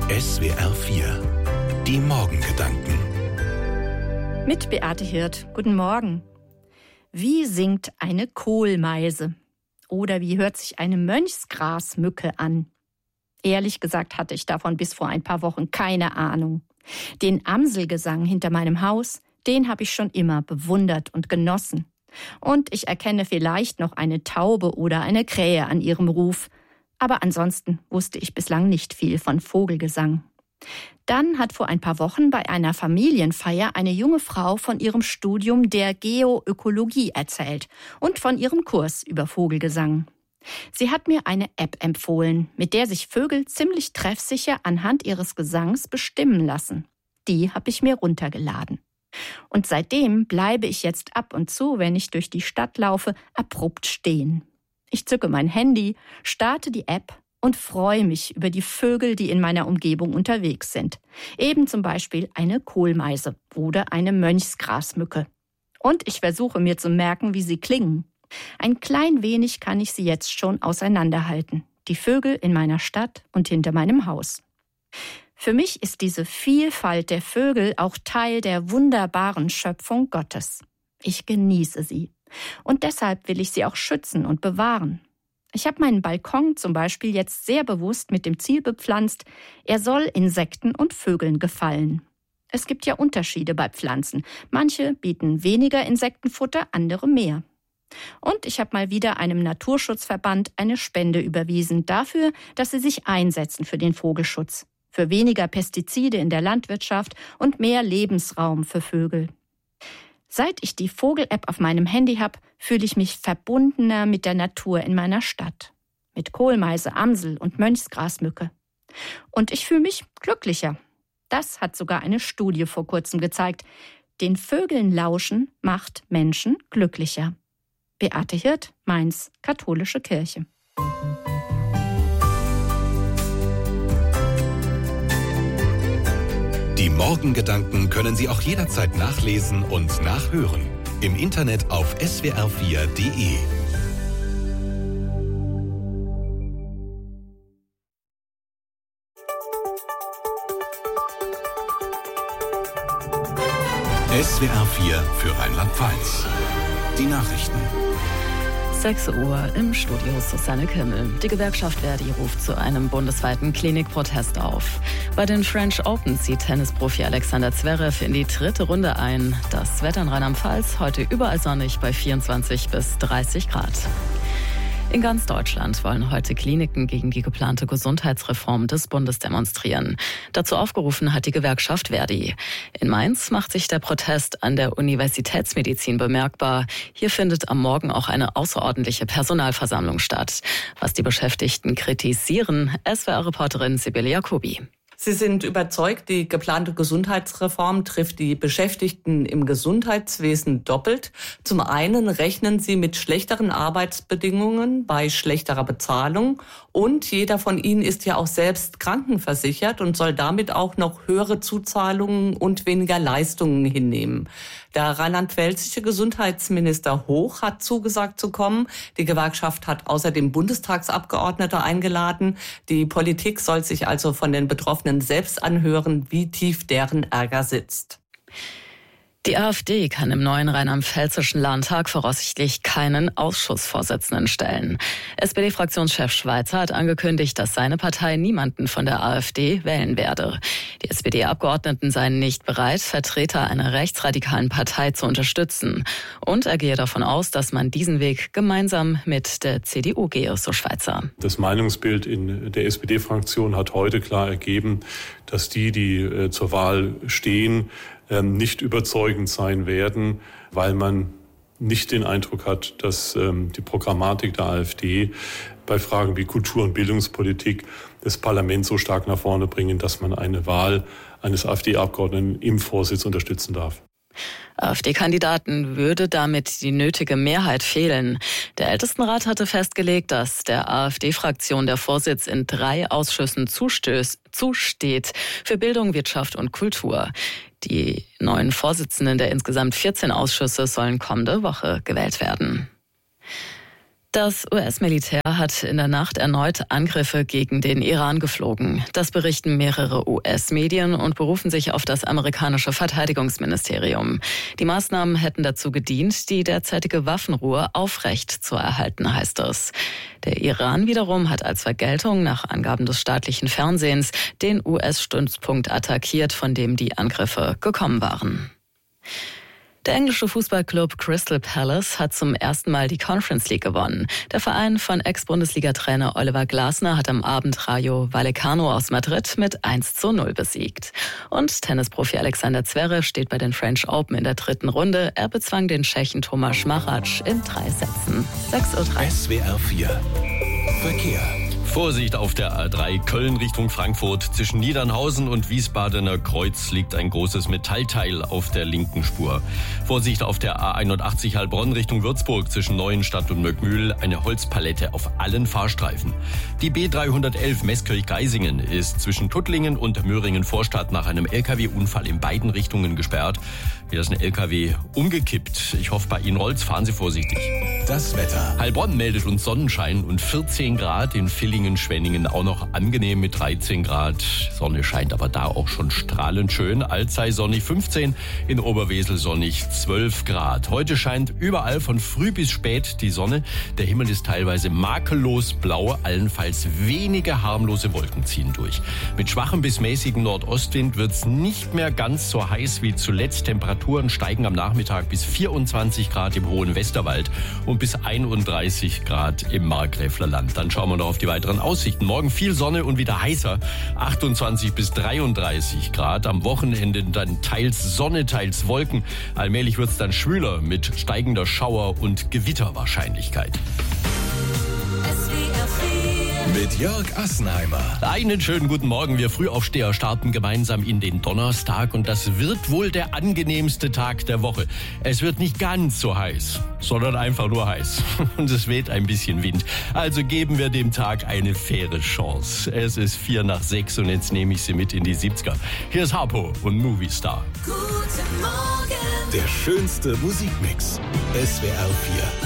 SWR 4, die Morgengedanken. Mit Beate Hirt. Guten Morgen. Wie singt eine Kohlmeise? Oder wie hört sich eine Mönchsgrasmücke an? Ehrlich gesagt hatte ich davon bis vor ein paar Wochen keine Ahnung. Den Amselgesang hinter meinem Haus, den habe ich schon immer bewundert und genossen. Und ich erkenne vielleicht noch eine Taube oder eine Krähe an ihrem Ruf. Aber ansonsten wusste ich bislang nicht viel von Vogelgesang. Dann hat vor ein paar Wochen bei einer Familienfeier eine junge Frau von ihrem Studium der Geoökologie erzählt und von ihrem Kurs über Vogelgesang. Sie hat mir eine App empfohlen, mit der sich Vögel ziemlich treffsicher anhand ihres Gesangs bestimmen lassen. Die habe ich mir runtergeladen. Und seitdem bleibe ich jetzt ab und zu, wenn ich durch die Stadt laufe, abrupt stehen. Ich zücke mein Handy, starte die App und freue mich über die Vögel, die in meiner Umgebung unterwegs sind. Eben zum Beispiel eine Kohlmeise oder eine Mönchsgrasmücke. Und ich versuche mir zu merken, wie sie klingen. Ein klein wenig kann ich sie jetzt schon auseinanderhalten. Die Vögel in meiner Stadt und hinter meinem Haus. Für mich ist diese Vielfalt der Vögel auch Teil der wunderbaren Schöpfung Gottes. Ich genieße sie. Und deshalb will ich sie auch schützen und bewahren. Ich habe meinen Balkon zum Beispiel jetzt sehr bewusst mit dem Ziel bepflanzt, er soll Insekten und Vögeln gefallen. Es gibt ja Unterschiede bei Pflanzen. Manche bieten weniger Insektenfutter, andere mehr. Und ich habe mal wieder einem Naturschutzverband eine Spende überwiesen dafür, dass sie sich einsetzen für den Vogelschutz, für weniger Pestizide in der Landwirtschaft und mehr Lebensraum für Vögel. Seit ich die Vogel-App auf meinem Handy habe, fühle ich mich verbundener mit der Natur in meiner Stadt. Mit Kohlmeise, Amsel und Mönchsgrasmücke. Und ich fühle mich glücklicher. Das hat sogar eine Studie vor kurzem gezeigt. Den Vögeln lauschen macht Menschen glücklicher. Beate Hirt, Mainz, Katholische Kirche. Die Morgengedanken können Sie auch jederzeit nachlesen und nachhören. Im Internet auf swr4.de. SWR 4 für Rheinland-Pfalz. Die Nachrichten. 6 Uhr im Studio Susanne Kimmel. Die Gewerkschaft Verdi ruft zu einem bundesweiten Klinikprotest auf. Bei den French Open zieht Tennisprofi Alexander Zverev in die 3. Runde ein. Das Wetter in Rheinland-Pfalz heute überall sonnig bei 24 bis 30 Grad. In ganz Deutschland wollen heute Kliniken gegen die geplante Gesundheitsreform des Bundes demonstrieren. Dazu aufgerufen hat die Gewerkschaft Verdi. In Mainz macht sich der Protest an der Universitätsmedizin bemerkbar. Hier findet am Morgen auch eine außerordentliche Personalversammlung statt. Was die Beschäftigten kritisieren, SWR-Reporterin Sibylle Jacobi. Sie sind überzeugt, die geplante Gesundheitsreform trifft die Beschäftigten im Gesundheitswesen doppelt. Zum einen rechnen sie mit schlechteren Arbeitsbedingungen bei schlechterer Bezahlung und jeder von ihnen ist ja auch selbst krankenversichert und soll damit auch noch höhere Zuzahlungen und weniger Leistungen hinnehmen. Der rheinland-pfälzische Gesundheitsminister Hoch hat zugesagt zu kommen. Die Gewerkschaft hat außerdem Bundestagsabgeordnete eingeladen. Die Politik soll sich also von den Betroffenen selbst anhören, wie tief deren Ärger sitzt. Die AfD kann im neuen Rheinland-Pfälzischen Landtag voraussichtlich keinen Ausschussvorsitzenden stellen. SPD-Fraktionschef Schweizer hat angekündigt, dass seine Partei niemanden von der AfD wählen werde. Die SPD-Abgeordneten seien nicht bereit, Vertreter einer rechtsradikalen Partei zu unterstützen. Und er gehe davon aus, dass man diesen Weg gemeinsam mit der CDU gehe, so Schweizer. Das Meinungsbild in der SPD-Fraktion hat heute klar ergeben, dass die zur Wahl stehen, nicht überzeugend sein werden, weil man nicht den Eindruck hat, dass die Programmatik der AfD bei Fragen wie Kultur- und Bildungspolitik das Parlament so stark nach vorne bringen, dass man eine Wahl eines AfD-Abgeordneten im Vorsitz unterstützen darf. AfD-Kandidaten würde damit die nötige Mehrheit fehlen. Der Ältestenrat hatte festgelegt, dass der AfD-Fraktion der Vorsitz in 3 Ausschüssen zusteht, für Bildung, Wirtschaft und Kultur. Die neuen Vorsitzenden der insgesamt 14 Ausschüsse sollen kommende Woche gewählt werden. Das US-Militär hat in der Nacht erneut Angriffe gegen den Iran geflogen. Das berichten mehrere US-Medien und berufen sich auf das amerikanische Verteidigungsministerium. Die Maßnahmen hätten dazu gedient, die derzeitige Waffenruhe aufrecht zu erhalten, heißt es. Der Iran wiederum hat als Vergeltung nach Angaben des staatlichen Fernsehens den US-Stützpunkt attackiert, von dem die Angriffe gekommen waren. Der englische Fußballclub Crystal Palace hat zum ersten Mal die Conference League gewonnen. Der Verein von Ex-Bundesliga-Trainer Oliver Glasner hat am Abend Rayo Vallecano aus Madrid mit 1:0 besiegt. Und Tennisprofi Alexander Zverev steht bei den French Open in der 3. Runde. Er bezwang den Tschechen Tomáš Machač in 3 Sätzen. 6:03 Uhr. SWR 4 Verkehr. Vorsicht auf der A3 Köln Richtung Frankfurt. Zwischen Niedernhausen und Wiesbadener Kreuz liegt ein großes Metallteil auf der linken Spur. Vorsicht auf der A81 Heilbronn Richtung Würzburg. Zwischen Neuenstadt und Möckmühl eine Holzpalette auf allen Fahrstreifen. Die B311 Meßkirch-Geisingen ist zwischen Tuttlingen und Möhringen-Vorstadt nach einem LKW-Unfall in beiden Richtungen gesperrt. Hier ist ein LKW umgekippt. Ich hoffe, bei Ihnen rollt's. Fahren Sie vorsichtig. Das Wetter. Heilbronn meldet uns Sonnenschein und 14 Grad. In Villingen, Schwenningen auch noch angenehm mit 13 Grad. Sonne scheint aber da auch schon strahlend schön. Alzey sonnig 15, in Oberwesel sonnig 12 Grad. Heute scheint überall von früh bis spät die Sonne. Der Himmel ist teilweise makellos blau. Allenfalls wenige harmlose Wolken ziehen durch. Mit schwachem bis mäßigem Nordostwind wird's nicht mehr ganz so heiß wie zuletzt. Temperaturen steigen am Nachmittag bis 24 Grad im hohen Westerwald und bis 31 Grad im Markgräfler Land. Dann schauen wir noch auf die weiteren Aussichten. Morgen viel Sonne und wieder heißer. 28 bis 33 Grad. Am Wochenende dann teils Sonne, teils Wolken. Allmählich wird es dann schwüler mit steigender Schauer- und Gewitterwahrscheinlichkeit. Mit Jörg Assenheimer. Einen schönen guten Morgen. Wir Frühaufsteher starten gemeinsam in den Donnerstag und das wird wohl der angenehmste Tag der Woche. Es wird nicht ganz so heiß, sondern einfach nur heiß. Und es weht ein bisschen Wind. Also geben wir dem Tag eine faire Chance. Es ist 5:04 und jetzt nehme ich Sie mit in die 70er. Hier ist Harpo und Movie Star. Guten Morgen. Der schönste Musikmix. SWR 4.